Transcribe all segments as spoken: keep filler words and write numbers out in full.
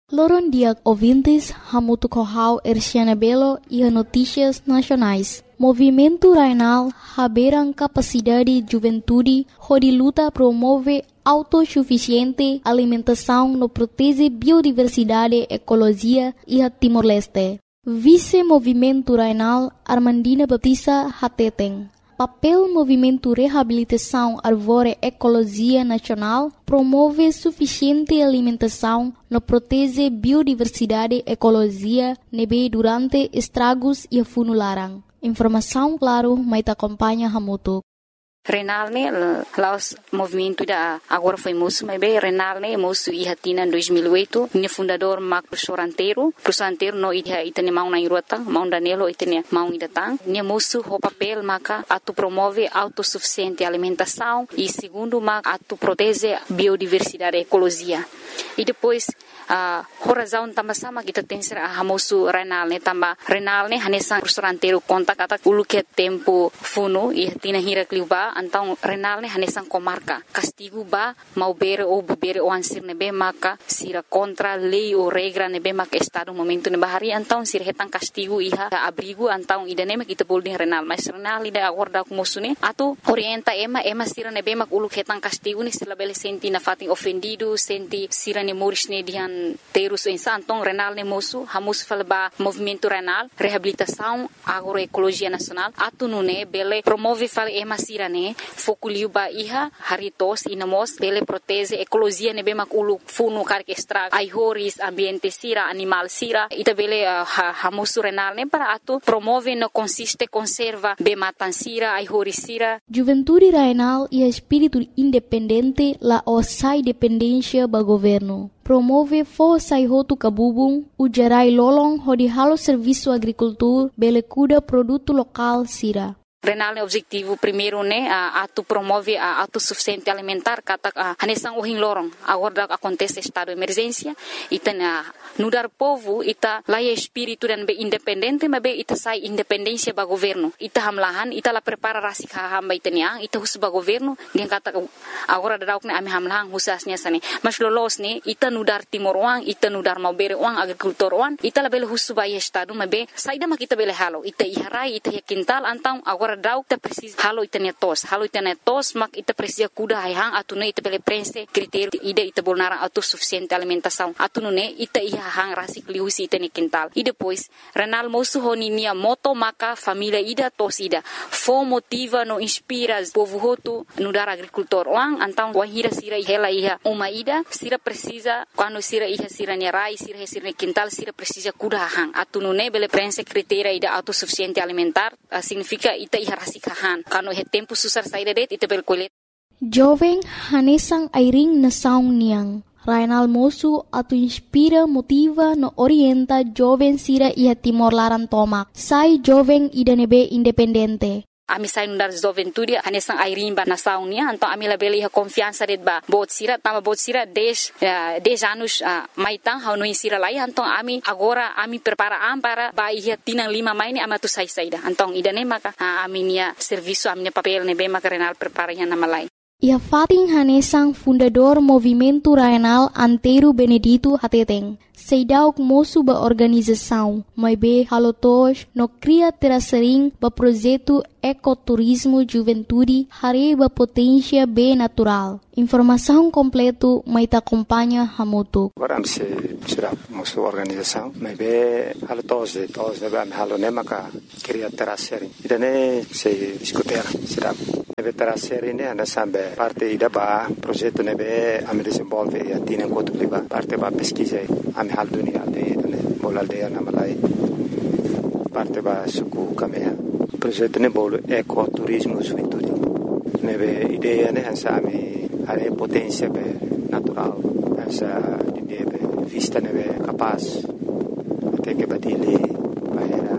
Loron dia ouvintes, hamutu kohau Erciana Belo e notícias nacionais. Movimento Rainal haberam capacidade juventude, onde luta promove autossuficiente alimentação no protege biodiversidade, ecologia e a Timor-Leste. Vice-Movimento Rainal Armandina Baptista Hateteng. Papel Movimento Reabilitação Árvore Ecologia Nacional promove suficiente alimentação no protege biodiversidade ecologia nebe durante estragos e funularan. Informação claro, mas acompanha Hamutu. Renal ne laos movimento da agora foi moço, mas bem Renal ne moço e hatina em dois mil e oito, ne fundador Mark Soranteiro, Soranteiro no ida itane mau na irota, mau danelo itane mau idatang, ne moço o papel maka atu promove autossuficiente alimentação e segundo maka atu protege biodiversidade ecologia. E depois a uh, razão também sama kita tem ser a moço Renal ne também Renal ne hanesan Soranteiro conta kata ulu que tempo funo e hatina hira kliuba então Renal ne hanesan comarca castigo ba mau bere ou bere ou ansir nebe maka sira contra lei ou regra nebe maka estado momento nebe hari então sira hetan castigo iha abrigo então idane mak kita boleh Renal mas Renal ida aguarda ku musune atau orienta ema ema sira nebe mak ulu hetan castigo ni sila bele senti na fating ofendido senti sira ne moris ne dihan terus insa então Renal ne moço hamus falba movimento Renal reabilitação agroecologia nacional atu nune bele promove fal ema sira ne fokuliu ba iha haritos inamos bele protege ecologia ne bemak ulu funu karke extra aihoris ambiente sira animal sira ita bele uh, hamus Renal ne para atu promove no consiste conserva be matan sira aihoris sira. Juventude Rainal e espírito independente la osai dependência ba governo. Promove força e roto cabubung, o gerai lolong hodi halo serviço agricultura, bele cuida produto local sira. Renal ne objetivo primeiro ne uh, atu promove a uh, autossuficiente alimentar kata uh, hanesang uhing lorong agora acontece estado de emergência ita na nudar povo ita laia espírito dan be independente mas be ita sai independência ba governo ita hamlahan ita la prepara rasik hamba ita nia ita hus ba governo dia kata agora dauk ne ami hamlahan husasnya sane mas lolos ne ita nudar timor uang ita nudar mau bere uang agrikultor uang ita la bele hus ba estado mas be saida ma kita bele halo ita iharai ita ya kintal antang agora dauk ta precisa halo itane tos halo itane tos mak ita precisa kuda hang atune ita bele prense critério ida ita bolnara autossuficiente alimentação atune ita iha hang rasik liusi itane quintal e depois Renal moço honinia moto maka família ida tos ida fo motiva no inspira povo hotu no dar agricultor lang antang wahira sira hela iha uma ida sira precisa quando sira iha sira ne rai sira sira quintal sira precisa kuda hang atune bele prense critério ida autossuficiente alimentar uh, significa ita iharasikahan kano he tempo susar saída det ita bel kolet jovem hanesang airing na saung niang Rainal moço atu inspira motiva no orienta jovem sira iha Timor Laran tomak sai jovem idanebe independente. Ami sai nundar juventude hanesang airin ba nasaw niya anto ami labeli ha confiança red ba bot sira tama bot sira dez uh, dez anos uh, maitang hau no sira lai anto ami agora ami prepara am para ba iha tinang lima mai ni amatu sai saida antong idane maka uh, ami nia serviço ami papel ne be maka Renal prepara yan namalai. Ia fating hanesang fundador Movimento Rainal Antero Benedito Hateteng. Seidauk moço ba organização, mas be halotos no cria terasering ba projeto ecoturismo juventude hare ba potência be natural. Informação completo mai ta acompanha Hamutu. Agora se será moço organização, mas be halotos de tos de ba halo ne maka cria terasering. Idane se discutir será be terasering ne anda sambe parte ida ba projeto ne be am desenvolve e atina enquanto liba parte ba pesquisa am hal dunia de bol aldeia na Malai parte ba suku kamea projeto ne bol ecoturismo juventude ne be ideia ne ansa mi are potência be natural ansa de be vista ne be capaz até que badile baera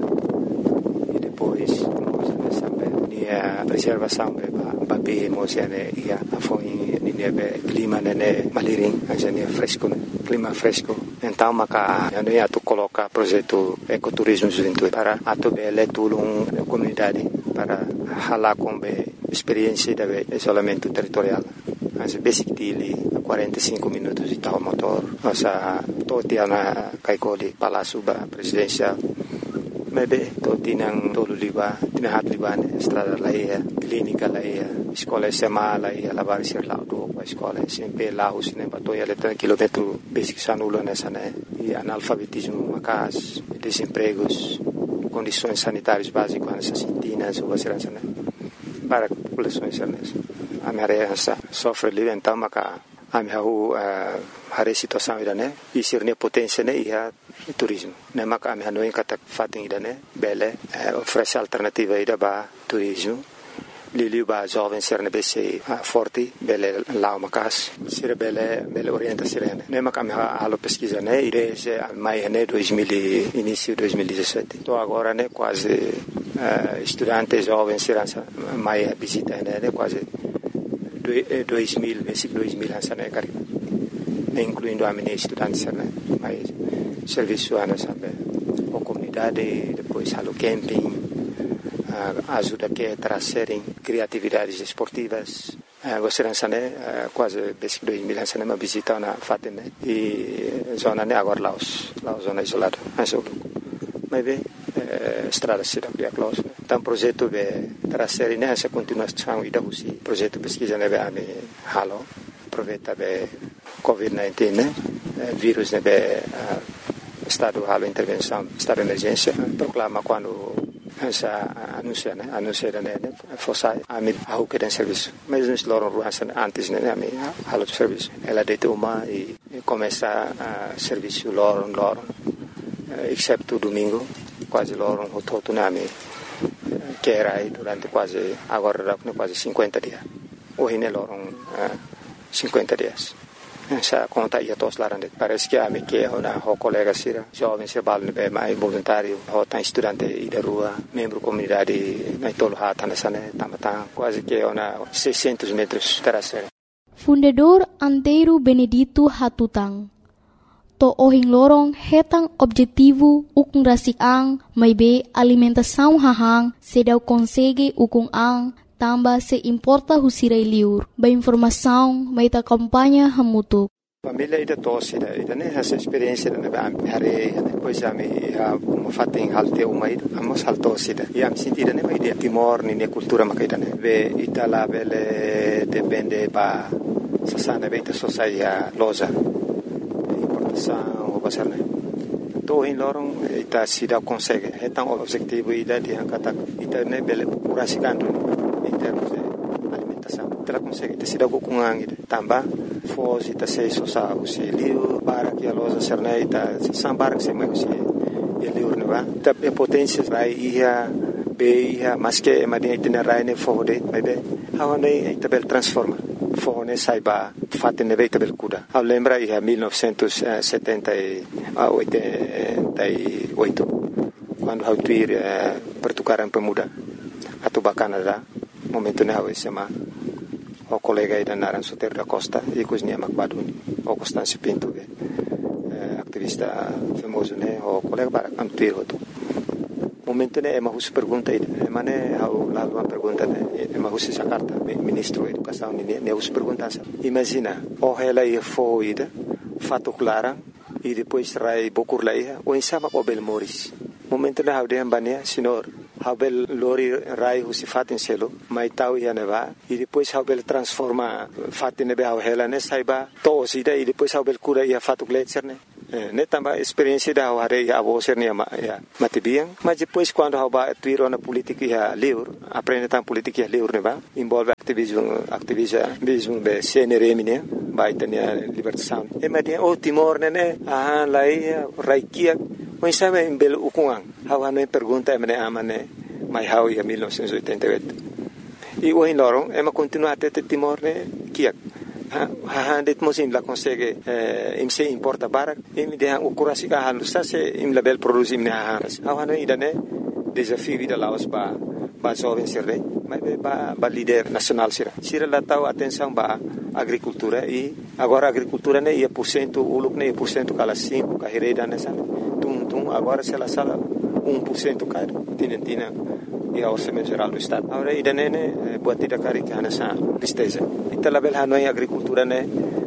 e depois coisa ne sambe ni a preservação be ba be emocione ia afoi ni be clima ne maliring ansa ne fresco clima fresco então maka ano ia tu coloca projeto ecoturismo juventude para atu bele tulung comunidade para hala com be experiência de isolamento territorial mas basic dele quarenta e cinco minutos de tal motor Osa totia na kaikoli Palácio Presidencial. Maybe to tinang tolo liba, tinahat liba ne estrada laia, clínica laia, escola S M A laia, lavar ser lá do a escola S M P lá os ne batoia letra quilômetro basic sanula nessa né e analfabetismo macas, desempregos, condições sanitárias básicas nessa sintinas ou segurança né para populações nessa. A minha sofre livre então maca a minha a situação ida né e ser ne potência né ia turismo. Ne maka ami hanoi kata fating ida ne bele oferece alternativa ida ba turismo. Lili ba jovem ser ne bese forte bele lao makas ser bele bele orienta sirene. Ne maka ami halo pesquisa ne ide se mai ne dois mil início dois mil e dezessete. Tô agora ne quase estudante jovem serança mai visita ne quase dois mil basic dois mil hansa ne cari. Incluindo a minha estudante né mais serviço ana sabe a comunidade depois halo camping uh, ajuda que trazerem criatividades esportivas uh, você não sabe uh, quase desde dois mil anos uma visita na fatem né e zona né agora Laos Laos zona isolada mas o mas bem uh, estrada se dá para close então projeto de trazer né essa continuação e da usi projeto pesquisa né a me halo aproveita be covid dezenove né vírus né be estado halo intervenção estado de emergência proclama quando essa anuncia né anuncia né fosse a mim a que tem serviço mas nós loram ruas antes né a mim halo de serviço ela deita uma e começa a serviço loram loram exceto domingo quase loram o todo né a mim que era aí durante quase agora quase cinquenta dias hoje né loram cinquenta dias. Essa conta ia todos lá dentro. Parece que a minha que é uma colega sira, jovem se bala no mais voluntário, ou tá estudante e da rua, membro comunidade, na tolo hata nessa né, tamatan, quase que é uma seiscentos metros terastre. Fundador Antero Benedito Hatutang. To ohing lorong hetang objetivo ukung rasik ang may be alimentação hahang sedau konsege ukung ang tamba se importa husirai liur. Ba informação, mai ta campanha hamutuk. Família ida tosse ida ida ne essa experiência ne ba hare depois a me a uma fating halte uma ida amos haltosse ida e am sentida ne mai de timor ni ne cultura makaida ne ve itala vele depende ba sasana beita sociedade loja importação o basar ne to in lorong ita sida consegue então objetivo ida de hankata ita ne bele curasikandu em termos de alimentação. Ela consegue ter sido com angin também fosse ta sei só sa o se liu para que a loja serne ta sambar que se mais se liu ne va ta potência vai ia be ia mas que madinha tem rai ne fode mas be hawane ta bel transforma fone saiba fatte ne veita bel kuda a lembra ia mil novecentos e setenta e oito quando hau tuir pertukaran pemuda atau Canadá momento ne hawe sema o colega ida naran Soter da Costa e cozinha Macbaduni o Constâncio Pinto be activista famoso ne o colega para antuir hoto momento ne ema hus pergunta ida ema ne hau la uma pergunta ne ema hus essa carta ministro da educação ne ne hus pergunta imagina o ela ia fo ida fato clara e depois rai bokur laia o insama o bel moris momento ne hau de ambania senhor Habel lori rai husi fatin selo mai tau ia neva e depois Habel transforma fatin nebe hau hela ne saiba to sida e depois Habel cura ia fatu gletser ne ne tamba experiência da hare ia abo ser ne ya matibiang mas depois quando haba tuiro na política ia liur aprende tam política ia liur neva envolve ativismo ativismo be C N R M ne vai ter libertação e media o Timor ne ah lai raikia mas sabe em belo ukuang hawa no pergunta emne amane mai hau ia mil novecentos e oitenta e oito e o in lorong ema continua até Timor ne kiak ha ha det mosim la consegue im se importa barak im de o curasi ka halu sa se im label produzi im ne ha hawa no idane desafio vida laos ba ba jovem sirre mas ba ba líder nacional sira sira la tau atenção ba agricultura e agora agricultura ne ia por cento uluk ne por cento kala cinco ka hereda nessa tum tum agora se la sala um por cento caro tinentina e a orçamento geral do estado agora ida ne ne buatida cari que nessa tristeza então la bel hanoi agricultura ne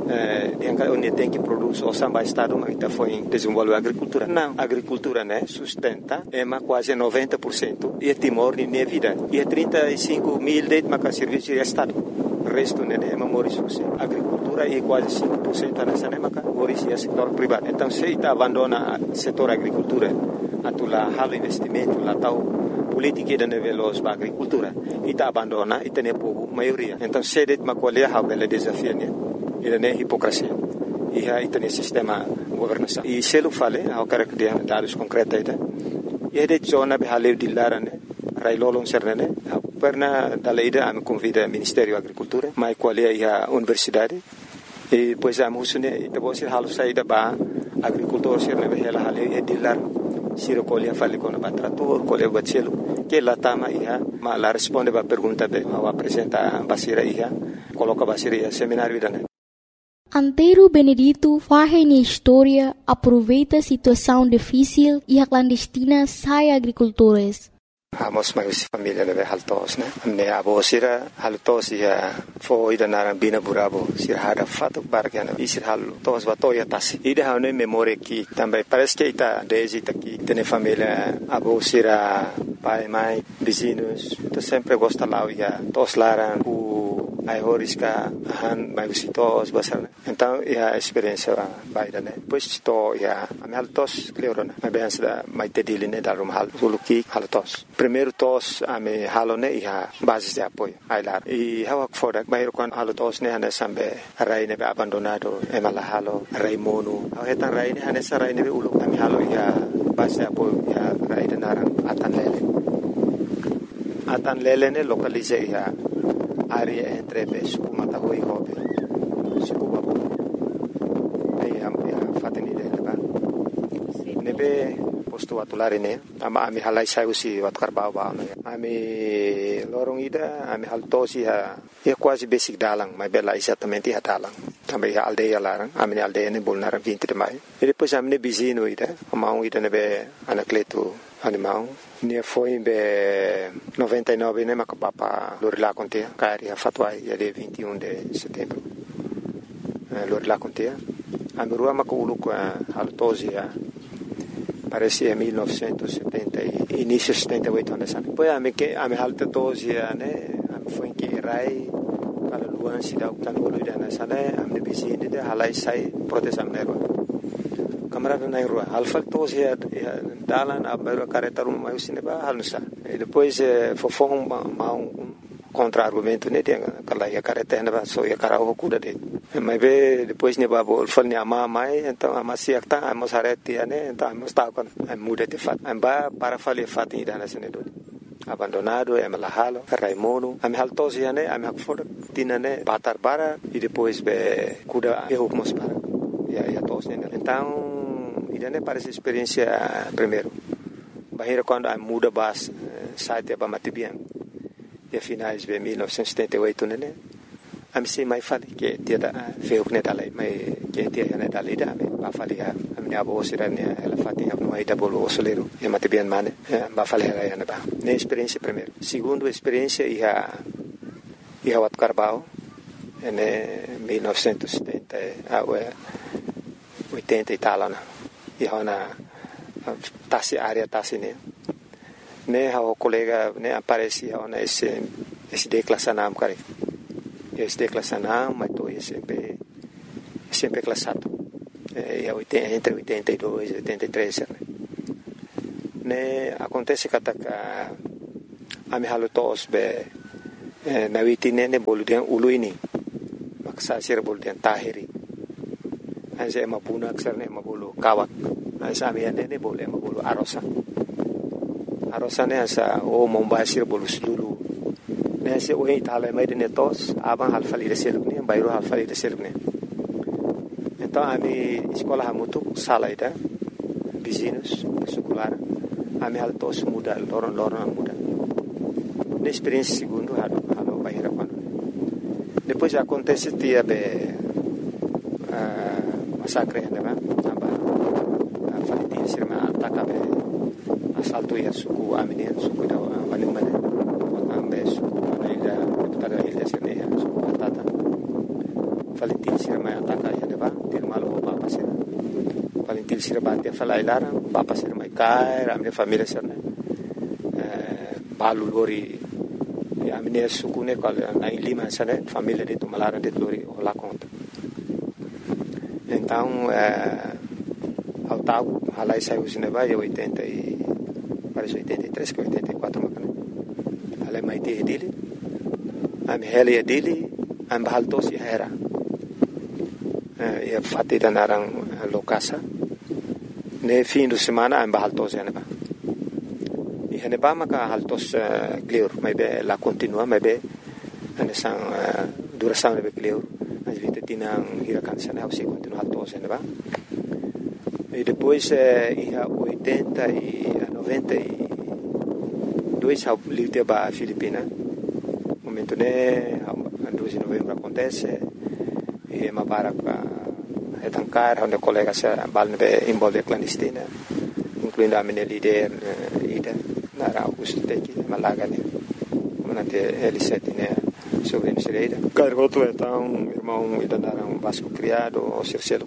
eh, onde tem que produzir o samba estado, mas está foi desenvolver a agricultura. Não, a agricultura, né, sustenta, é mais quase noventa por cento e é Timor de minha vida. E é trinta e cinco mil de serviço de estado. O resto, né, é memória a agricultura e quase cinco por cento nessa época, hoje é setor privado. Então, se está abandona o setor agricultura, atula halo investimento, lá tal política de nível da agricultura, e está abandona e tem povo maioria. Então, se de uma colher há bela desafio, né, e é hipocrisia. E aí tem sistema governação. E se eu falei, eu quero que dê dados concretos aí, e é de zona de haleu de lara, né, railolon serne, perna da lei da me convida ao Ministério da Agricultura, mas qual é a universidade, e depois a musune, e depois se halo saída ba agricultor serne be ela haleu é de lar, se recolhe fale com o trator, colhe o bacelo, que lá tama ia, mas lá responde a pergunta be, ao apresenta a basira ia, coloca a basira ia seminário da né. Antero Benedito faz na história, aproveita a situação difícil e a clandestina sai agricultores. Amos mais família leve haltos, né? Me abo sira haltos ia foi da narambina burabo sira hada fato bargana e sira haltos batoya tasi. E de haune memória que também parece que está desde aqui tem família abo sira pai mãe vizinhos, tu sempre gosta lá ia tos laran o ai horisca han mais visitos basar. Então é a experiência baida, né? Pois to ia a me haltos cleorona. Mas bem da mais tedile né da rumhal suluki haltos. Primeiro tos a me halone ia base de apoio ai lá. E hawa foda bairo kon haltos ne hane sambe rai ne abandonado e mala halo rai mono. Au hetan rai ne hane sa rai ne ulu kami halo ia base de apoio ia rai de naran atan lele. Atan lele ne localize ia área entre suku matahui hobe suku babu e am ya fateni de leba nebe posto atulare ne ama ami halai sai usi wat karbau ba no ami lorong ida ami haltosi ha e quase basic dalang mas bela exatamente ha dalang também a aldeia larang ami aldeia ne bolnar vinte de maio e depois ami ne bizino ida ama ida nebe anacleto animal ne foi be noventa e nove né macapapa Lorila contea cari a fatwa ia de vinte e um de setembro Lorila contea a merua maculu com a altosia parece em mil novecentos e setenta início de setenta e oito anos depois a me que a me altosia né foi que rai para luan se dá o tanolo ida na sana a me bizine de halai sai proteção nero camarada na rua alfa tos ia dalan a mero careta rumah mai usine ba halusa e depois fofong ma um contra-argumento né tem aquela ia careta na só ia cara o cuda de mas be depois ne ba bol fal ne ama mai então ama siak ta ama sareti né então ama sta con muda de fat amba para fale fat ida na sene do abandonado é malahalo raimono am haltos ia né am hakfor tinane batar bara e depois be cuda eu mos para ia ia tos né então ida né parece experiência primeiro bahira quando a muda bas site ba matibian e finais de mil novecentos e setenta e oito né am se mai fali que dia da feu né dalai mai que dia né dalai da ba fali a minha avó sira né ela fatinha no aí da bolo osoleiro e matibian mane ba fali ela ia ba né experiência primeiro segundo experiência ia ia wat carbao né mil novecentos e setenta a oitenta e tal né e hona tasi área tasi né né o colega né aparecia ona esse esse declassanam cara esse declassanam mas tô sempre sempre classado é entre oitenta e dois e oitenta e três né né acontece que a a me halotos be na witine ne boludian uluini maksa sir boludian tahiri asa mapuna aksar ne mabulu kawak asa me ne boleh mabulu arosa arosa ne asa o mombasir bolu sulu ne se o itala mai de netos abang halfali de seluk ne bairo halfali de seluk ne então a mi escola hamutu sala ida vizinhos secular a mi altos muda loron loron muda ne experiência segundo halo halo baira quando depois acontece dia be massacre né aba falitin sirma ataka be assalto ia suku amine suku da mane mane ambe suku ida tada ida sirne suku atata falitin sirma ataka infantil sira bate falai lara papa sira mai kai a minha família sira né balu lori a minha suku né qual na Lima sira família de Tumalara de lori lá conta então ao tal halai saiu cinema em oitenta e parece oitenta e três que oitenta e quatro macana halai mai te dele a minha heli dele a bahal tos ya era e fatti da narang lokasa ne fim de semana a bahal tos ya ne ba e ne ba maka hal tos clear mai be la continua mai be ane sang duração be clear mas vita tinang hirakan sana se continua hal tos ya ne ba e depois e a oitenta e noventa e dois ao livre ba Filipina momento né dois de novembro acontece e uma para é tancar onde colegas balne be envolve clandestina incluindo a minha líder ida na Augusto Teki Malaga né manante L sete né sobre a Misereira cargoto então irmão ida na um vasco criado o Circelo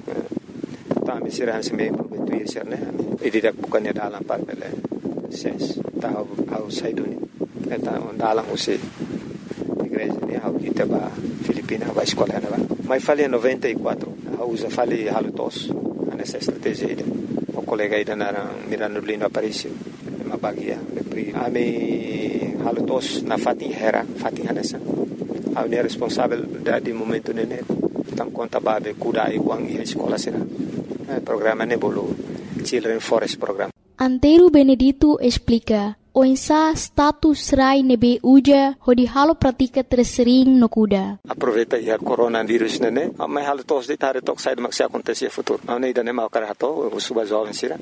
tá me será se me prometer ser né e didak bukannya dalam par bele ses tá ao saiduni então dalam usi igreja né ao kita ba Filipina ba escola né ba mas falei em noventa e quatro a usa falei halutos nessa estratégia ida o colega ida na Mirano Lino Aparício uma bagia pri ami halutos na fatin hera fatin hanessa a ne responsável da de momento nene tam conta babe kuda e wang e escola será programa nebolo Children Forest Program. Antero Benedito explica o insa status rai nebe uja hodi halo pratika tersering no kuda. Aproveita ya coronavírus nene, mas halo tos de tare tok sai maksi acontecer futuro. Não ida nema karato o suba jovem sira.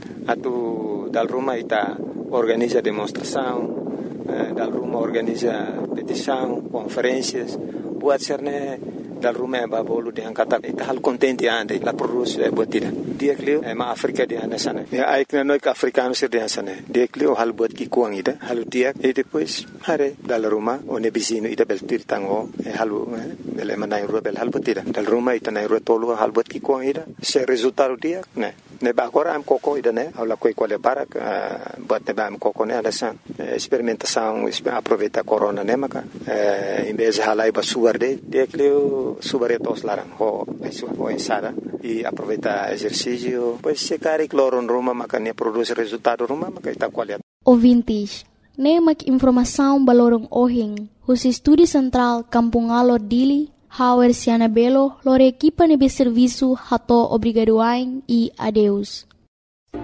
Atu dal Roma ita organiza demonstração, dal Roma organiza petição, conferências, buat serne dal Roma ba bolu de angkata ita hal contente ande la produce e botida. Dia klio e ma Afrika di anda sana. Ya ai kna noi ka africano sir di sana. Dia klio hal bot ki kuang ida, halu dia e depois hare dal Roma o ne bisino ida bel tirtango e halu bel manai ro bel hal botida. Dal Roma ita nai ro tolu hal bot ki kuang ida. Se resultado dia, ne. Ne ba agora am coco ida ne, ala koi quale para bot ne ba am coco ne anda san. Experimentação, aproveita corona ne maka. Em vez halai ba suarde, dia klio subaretos larang ho ho ensada e aproveita exercício pois se cari cloro em Roma makanya produz resultado Roma makita qualidade. Ouvintes, nemak informação balorong ohing, os estúdio central Kampungalo Dili, Hauer Siana Belo, lore equipa nebe serviço hato obrigadoain e adeus.